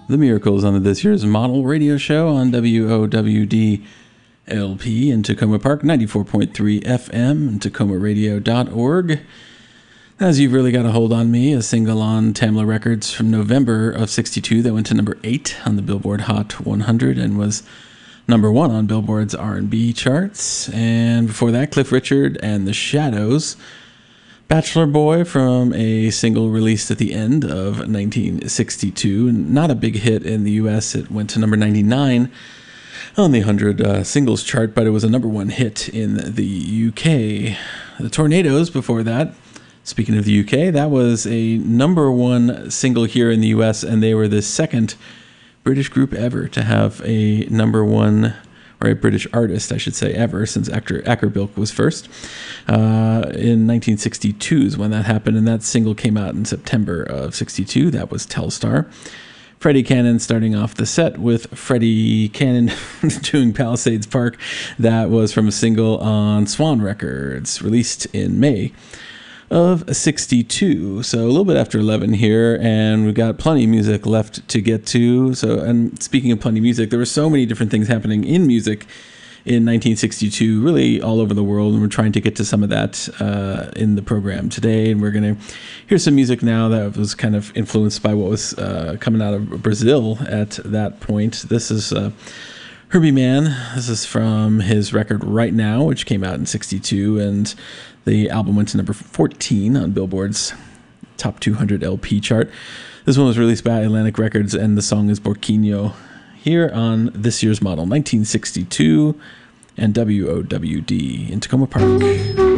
The Miracles on this year's model radio show on WOWD LP in Tacoma Park, 94.3 FM, and TacomaRadio.org. As You've Really Got a Hold on Me, a single on Tamla Records from November of 62 that went to number 8 on the Billboard Hot 100 and was number 1 on Billboard's R&B charts. And before that, Cliff Richard and The Shadows, Bachelor Boy, from a single released at the end of 1962. Not a big hit in the US. It went to number 99 on the 100 singles chart, but it was a number 1 hit in the UK. The Tornadoes before that, speaking of the UK, that was a number 1 single here in the US, and they were the second British group ever to have a number 1, or a British artist, I should say, ever, since Acker Bilk was first. In 1962 is when that happened, and that single came out in September of 62. That was Telstar. Freddie Cannon starting off the set with Freddie Cannon doing Palisades Park. That was from a single on Swan Records, released in May of 62. So a little bit after 11 here, and we've got plenty of music left to get to. So, and speaking of plenty of music, there were so many different things happening in music in 1962, really all over the world, and we're trying to get to some of that in the program today. And we're going to hear some music now that was kind of influenced by what was coming out of Brazil at that point. This is Herbie Mann. This is from his record Right Now, which came out in 62, and the album went to number 14 on Billboard's Top 200 LP chart. This one was released by Atlantic Records, and the song is Borquinho, here on this year's model, 1962, and WOWD in Tacoma Park.